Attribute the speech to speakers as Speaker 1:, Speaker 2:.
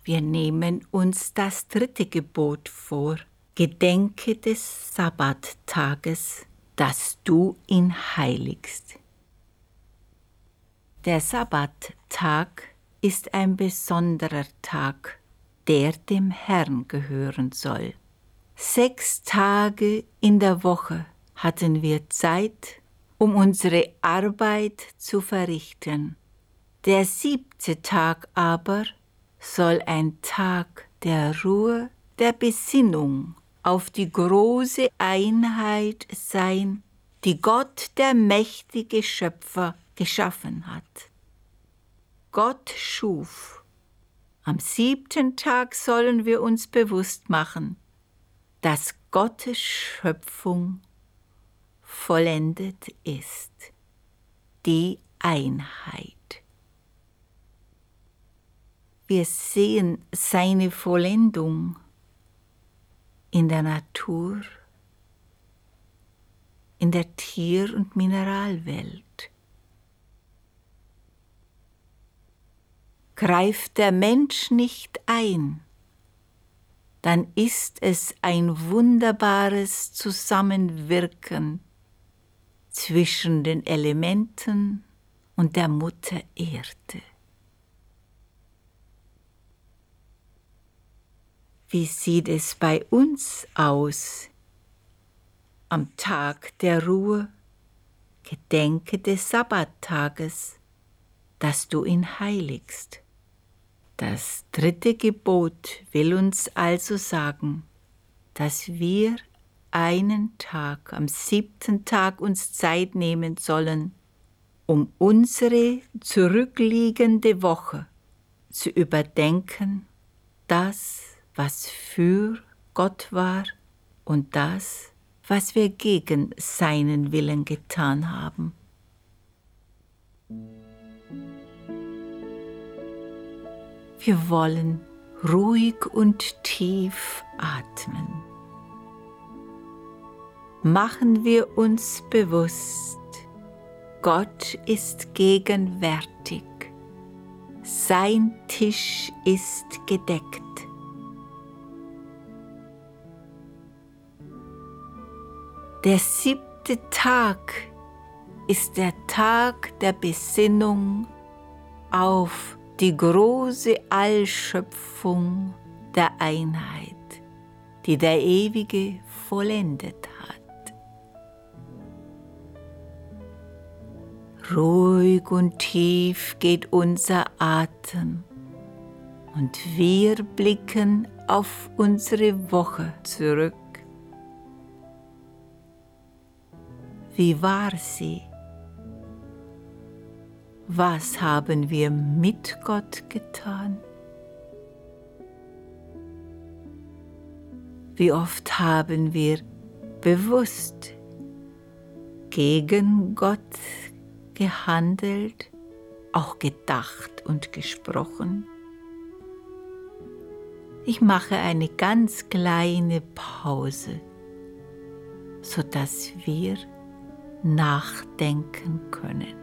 Speaker 1: Wir nehmen uns das 3. Gebot vor. Gedenke des Sabbattages, dass du ihn heiligst. Der Sabbattag ist ein besonderer Tag, der dem Herrn gehören soll. 6 Tage in der Woche hatten wir Zeit, um unsere Arbeit zu verrichten. Der 7. Tag aber soll ein Tag der Ruhe, der Besinnung auf die große Einheit sein, die Gott, der mächtige Schöpfer, geschaffen hat. Gott schuf. Am 7. Tag sollen wir uns bewusst machen, dass Gottes Schöpfung vollendet ist, die Einheit. Wir sehen seine Vollendung in der Natur, in der Tier- und Mineralwelt. Greift der Mensch nicht ein, dann ist es ein wunderbares Zusammenwirken zwischen den Elementen und der Mutter Erde. Wie sieht es bei uns aus? Am Tag der Ruhe, gedenke des Sabbattages, dass du ihn heiligst. Das 3. Gebot will uns also sagen, dass wir einen Tag, am 7. Tag uns Zeit nehmen sollen, um unsere zurückliegende Woche zu überdenken, das, was für Gott war und das, was wir gegen seinen Willen getan haben. Wir wollen ruhig und tief atmen. Machen wir uns bewusst, Gott ist gegenwärtig. Sein Tisch ist gedeckt. Der 7. Tag ist der Tag der Besinnung auf die große Allschöpfung der Einheit, die der Ewige vollendet hat. Ruhig und tief geht unser Atem und wir blicken auf unsere Woche zurück. Wie war sie? Was haben wir mit Gott getan? Wie oft haben wir bewusst gegen Gott gehandelt, auch gedacht und gesprochen? Ich mache eine ganz kleine Pause, sodass wir nachdenken können.